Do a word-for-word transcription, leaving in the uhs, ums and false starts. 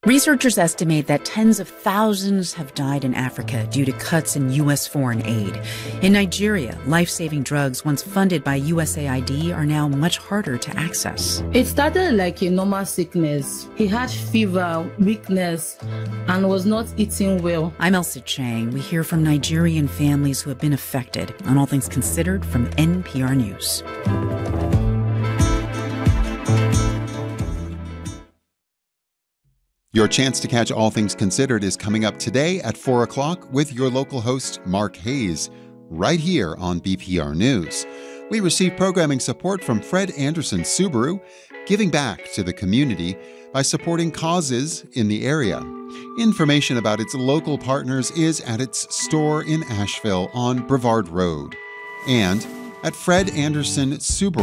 Researchers estimate that tens of thousands have died in Africa due to cuts in U S foreign aid. In Nigeria, life-saving drugs once funded by U S A I D are now much harder to access. It started like a normal sickness. He had fever, weakness, and was not eating well. I'm Elsa Chang. We hear from Nigerian families who have been affected on All Things Considered from N P R News. Your chance to catch All Things Considered is coming up today at four o'clock with your local host, Mark Hayes, right here on B P R News. We receive programming support from Fred Anderson Subaru, giving back to the community by supporting causes in the area. Information about its local partners is at its store in Asheville on Brevard Road. And at Fred Anderson Subaru,